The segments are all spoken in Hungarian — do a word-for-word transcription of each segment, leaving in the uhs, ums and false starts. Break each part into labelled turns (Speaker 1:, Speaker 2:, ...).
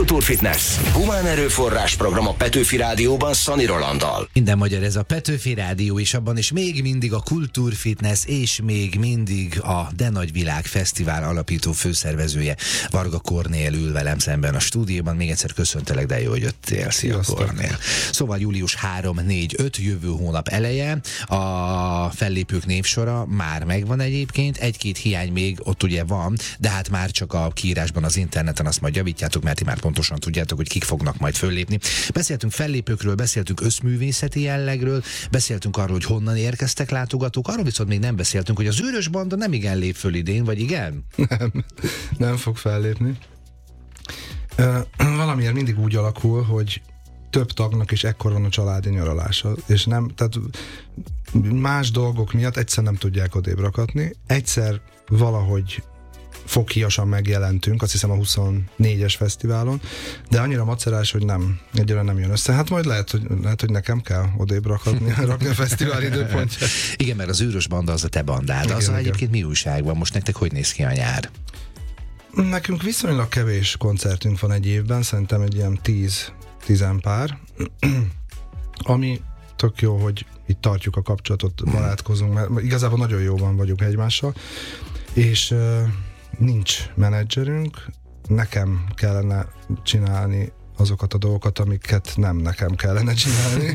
Speaker 1: Kultúrfitness. Humán erőforrás program a Petőfi Rádióban Szani Rolanddal.
Speaker 2: Minden magyar, ez a Petőfi Rádió, és abban is még mindig a Kultúrfitness, és még mindig a De Nagy Világ Fesztivál alapító főszervezője, Varga Kornél ül velem szemben a stúdióban. Még egyszer köszöntelek, de jó, hogy jöttél. Szia, Kornél. Szóval július harmadika, négyedike, ötödike jövő hónap eleje, a fellépők névsora már megvan egyébként, egy-két hiány még ott ugye van, de hát már csak a kiírásban az interneten azt majd javítjátok, mert ti már pontosan tudjátok, hogy kik fognak majd föllépni. Beszéltünk fellépőkről, beszéltünk összművészeti jellegről, beszéltünk arról, hogy honnan érkeztek látogatók, arról viszont még nem beszéltünk, hogy az Őrös Banda nem igen lép föl idén, vagy igen?
Speaker 3: Nem, nem fog fellépni. Uh, valamiért mindig úgy alakul, hogy több tagnak is ekkor van a családi nyaralása, és nem, tehát más dolgok miatt egyszer nem tudják odébb rakatni, egyszer valahogy foghíjasan megjelentünk, azt hiszem a huszonnégyes fesztiválon, de annyira macerás, hogy nem, egyre nem jön össze. Hát majd lehet, hogy, lehet, hogy nekem kell odébb rakatni, rakni a fesztivál időpontját.
Speaker 2: Igen, mert az Őrös Banda az a te bandád. Igen, az egyébként mi újság van? Most nektek hogy néz ki a nyár?
Speaker 3: Nekünk viszonylag kevés koncertünk van egy évben, szerintem egy ilyen tíz, tizen pár, ami tök jó, hogy itt tartjuk a kapcsolatot, barátkozunk, mert igazából nagyon jóban vagyunk egymással, és uh, nincs menedzserünk, nekem kellene csinálni azokat a dolgokat, amiket nem nekem kellene csinálni.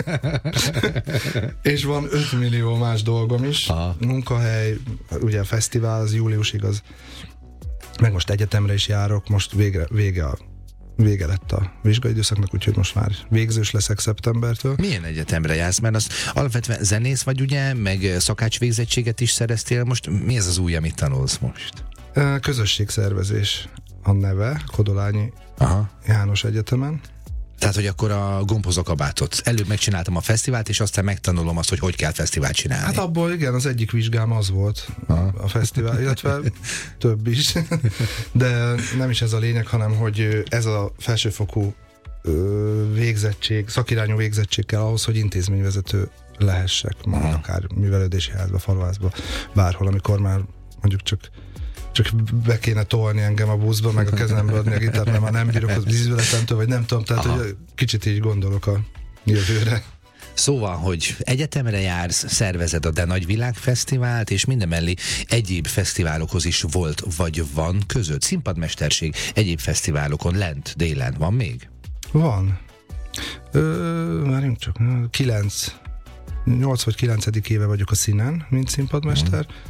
Speaker 3: És van öt millió más dolgom is. Aha. Munkahely, ugye a fesztivál az júliusig, az meg most egyetemre is járok, most végre, vége a vége lett a vizsgaidőszaknak, úgyhogy most már végzős leszek szeptembertől.
Speaker 2: Milyen egyetemre jársz? Mert az alapvetően zenész vagy, ugye, meg szakács végzettséget is szereztél. Most mi ez az új, amit tanulsz most?
Speaker 3: Közösségszervezés a neve, Kodolányi Aha. János Egyetemen.
Speaker 2: Tehát, hogy akkor a gombhoz a kabátot. Előbb megcsináltam a fesztivált, és aztán megtanulom azt, hogy hogy kell fesztivált csinálni.
Speaker 3: Hát abból igen, az egyik vizsgám az volt Aha. a fesztivál, illetve több is. De nem is ez a lényeg, hanem hogy ez a felsőfokú végzettség, szakirányú végzettség kell ahhoz, hogy intézményvezető lehessek, majd Aha. akár művelődési házba, faluházba, bárhol, amikor már mondjuk csak csak be kéne tolni engem a buszba, meg a kezembe adni a gitárt, mert már nem bírok az vízületemtől, vagy nem tudom, tehát hogy kicsit így gondolok a jövőre.
Speaker 2: Szóval, hogy egyetemre jársz, szervezed a De Nagy Világ Fesztivált, és mindemellé egyéb fesztiválokhoz is volt, vagy van között. Színpadmesterség egyéb fesztiválokon lent, délen van még?
Speaker 3: Van. Ö, várjunk csak, kilenc, nyolc vagy kilencedik éve vagyok a színen, mint színpadmester. Hmm.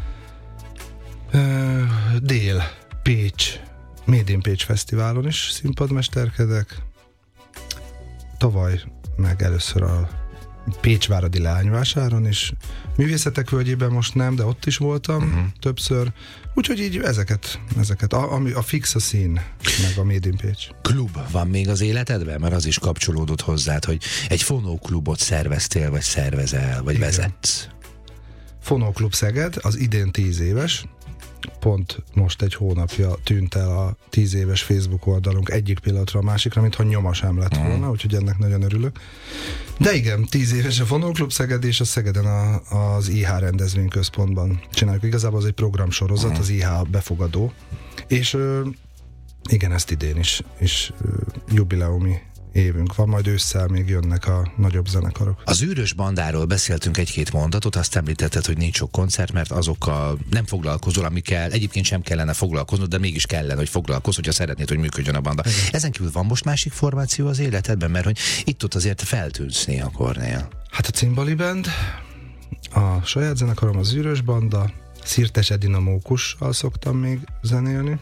Speaker 3: Dél, Pécs, Made in Pécs Fesztiválon is színpadmesterkedek. Tavaly meg először a Pécsváradi Leányvásáron is. Művészetek Völgyében most nem, de ott is voltam uh-huh. többször. Úgyhogy így ezeket, ezeket a, ami a fix a szín, meg a Made in Pécs.
Speaker 2: Klub van még az életedben? Mert az is kapcsolódott hozzád, hogy egy fonóklubot szerveztél, vagy szervezel, vagy Igen. vezetsz.
Speaker 3: Fonóklub Szeged, az idén tíz éves. Pont most egy hónapja tűnt el a tíz éves Facebook oldalunk egyik pillanatra a másikra, mintha nyoma sem lett volna, úgyhogy ennek nagyon örülök. De igen, tíz éves a Fonóklub Szeged, és a Szegeden a, az i há rendezvényközpontban csináljuk. Igazából az egy programsorozat, az i há befogadó, és igen, ezt idén is, is jubileumi évünk van, majd ősszel még jönnek a nagyobb zenekarok.
Speaker 2: Az Őrös Bandáról beszéltünk egy-két mondatot, azt említetted, hogy nincs sok koncert, mert azokkal nem foglalkozol, amikkel egyébként sem kellene foglalkoznod, de mégis kellene, hogy foglalkozz, hogyha szeretnéd, hogy működjön a banda. Igen. Ezen kívül van most másik formáció az életedben, mert hogy itt-ott azért feltűnsz néha, Kornél.
Speaker 3: Hát a Cimbali Band, a saját zenekarom az Őrös Banda, Szirtes Edina Mókussal szoktam még zenélni.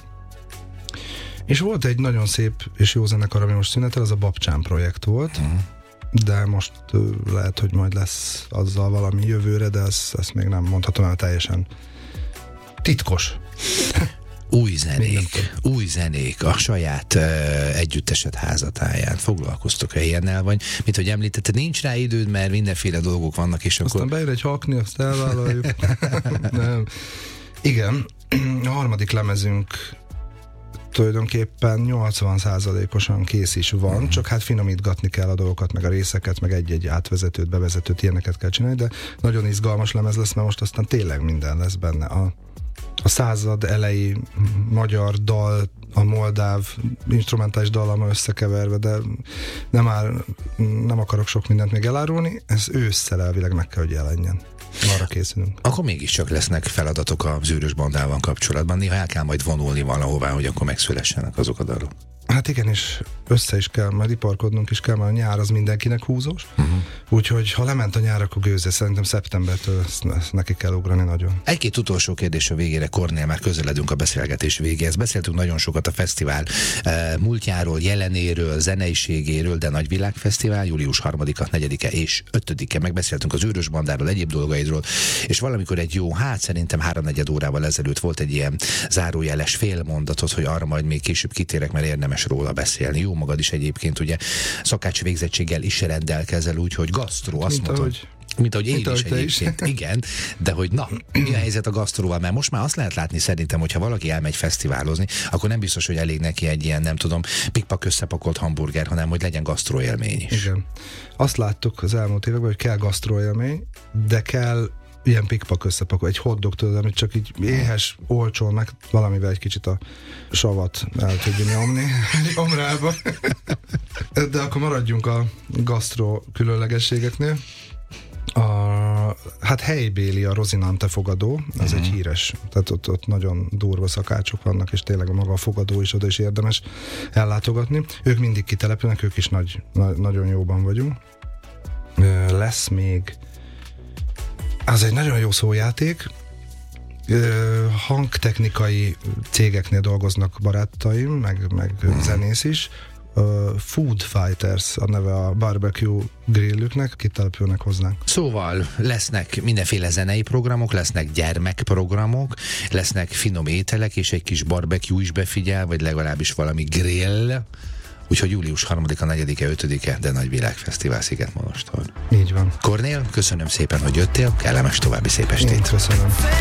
Speaker 3: És volt egy nagyon szép és jó zenekar, ami most szünetel, az a Babcsán projekt volt, uh-huh. de most uh, lehet, hogy majd lesz azzal valami jövőre, de ezt, ezt még nem mondhatom el, teljesen titkos.
Speaker 2: Új zenék, új zenék, a saját uh, együttesed házatáján. Foglalkoztok-e ilyennel, vagy mint hogy említetted, nincs rá időd, mert mindenféle dolgok vannak, és
Speaker 3: aztán akkor... bejön egy hakni, azt elvállaljuk. Nem. Igen, a harmadik lemezünk tulajdonképpen nyolcvan százalékosan kész is van, uh-huh. csak hát finomítgatni kell a dolgokat, meg a részeket, meg egy-egy átvezetőt, bevezetőt, ilyeneket kell csinálni, de nagyon izgalmas lemez lesz, mert most aztán tényleg minden lesz benne. A a század elejé magyar dal, a moldáv instrumentális dallal összekeverve, de nem, áll, nem akarok sok mindent még elárulni, ez ősszel elvileg meg kell, hogy jelenjen. Arra készülünk.
Speaker 2: Akkor mégiscsak lesznek feladatok a Zűrös Bandával kapcsolatban, néha el kell majd vonulni valahová, hogy akkor megszülessenek azok a dalok.
Speaker 3: Hát igen, és össze is kell, majd iparkodnunk is kell, mert a nyár az mindenkinek húzós. Uh-huh. Úgyhogy ha lement a nyár, akkor gőzze. Szerintem szeptembertől ezt, ezt neki kell ugrani nagyon.
Speaker 2: Egy-két utolsó kérdés a végére, Kornél, már közeledünk a beszélgetés végéhez. Beszéltünk nagyon sokat a fesztivál eh, múltjáról, jelenéről, zeneiségéről, de Nagy Világfesztivál, július harmadika, negyedike és ötödike. Megbeszéltünk az Zűrös Bandáról, egyéb dolgaidról, és valamikor egy jó, hát szerintem háromnegyed órával ezelőtt volt egy ilyen zárójeles félmondatot, hogy arra majd még később kitérek, mert érdemes róla beszélni. Jó magad is egyébként, ugye szakács végzettséggel is rendelkezel, úgyhogy gasztró, azt
Speaker 3: mint
Speaker 2: mondod.
Speaker 3: Ahogy,
Speaker 2: mint ahogy én
Speaker 3: mint
Speaker 2: is
Speaker 3: ahogy
Speaker 2: egyébként. Is. Igen, de hogy na, mi a helyzet a gasztróval? Mert most már azt lehet látni szerintem, hogyha valaki elmegy fesztiválozni, akkor nem biztos, hogy elég neki egy ilyen, nem tudom, pikpak összepakolt hamburger, hanem hogy legyen gasztró élmény is.
Speaker 3: Igen. Azt láttuk az elmúlt években, hogy kell gasztró élmény, de kell ilyen pikpak összepakol, egy hotdog, tudod, amit csak így éhes, olcsón, meg valamivel egy kicsit a savat el tudja nyomni omrába. De akkor maradjunk a gasztró különlegességeknél. A, hát helybéli a Rozinante fogadó, az uh-huh. egy híres, tehát ott, ott nagyon durva szakácsok vannak, és tényleg a maga a fogadó is oda is érdemes ellátogatni. Ők mindig kitelepülnek, ők is nagy, na, nagyon jóban vagyunk. Lesz még az egy nagyon jó szójáték. Hangtechnikai cégeknél dolgoznak barátaim, meg, meg hmm. zenész is. Food Fighters a neve a barbecue grillüknek, kitelepülnek hozzánk.
Speaker 2: Szóval lesznek mindenféle zenei programok, lesznek gyermekprogramok, lesznek finom ételek, és egy kis barbecue is befigyel, vagy legalábbis valami grill. Úgyhogy július harmadika, negyedike, ötödike, de Nagy Világfesztivál Szigetmonostor.
Speaker 3: Így van.
Speaker 2: Kornél, köszönöm szépen, hogy jöttél, kellemes további szép estét.
Speaker 3: Én köszönöm.